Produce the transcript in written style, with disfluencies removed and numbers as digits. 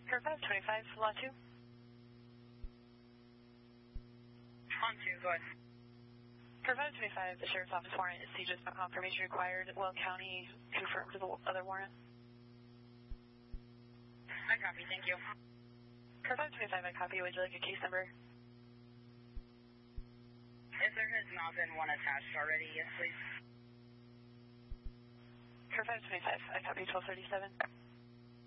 Car 525, Lot 2. On 2, go ahead. Car 525, the Sheriff's Office warrant is just confirmation required. Will County confirm to the other warrant? I copy, thank you. Car 525, I copy. Would you like a case number? If there has not been one attached already, yes, please. Car 525, I copy 1237.